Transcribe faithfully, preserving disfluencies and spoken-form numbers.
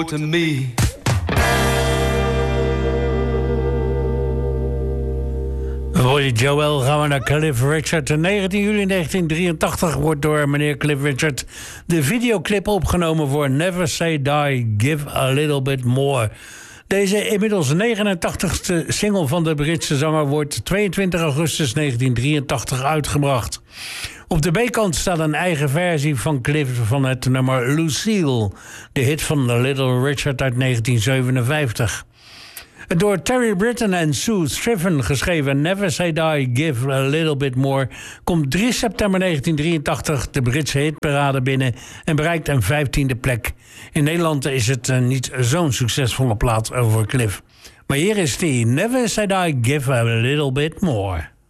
to me. Roy Joel gaan we naar Cliff Richard. negentien juli negentien drieëntachtig wordt door meneer Cliff Richard de videoclip opgenomen voor Never Say Die, Give a Little Bit More. Deze inmiddels negenentachtigste single van de Britse zanger wordt tweeëntwintig augustus negentien drieëntachtig uitgebracht. Op de B-kant staat een eigen versie van Cliff van het nummer Lucille, de hit van Little Richard uit negentien zevenenvijftig. Het door Terry Britten en Sue Striven geschreven Never Say Die, Give a Little Bit More komt drie september negentien drieëntachtig de Britse hitparade binnen en bereikt een vijftiende plek. In Nederland is het uh, niet zo'n succesvolle plaat over Cliff. Maar hier is die Never Say Die, Give a Little Bit More.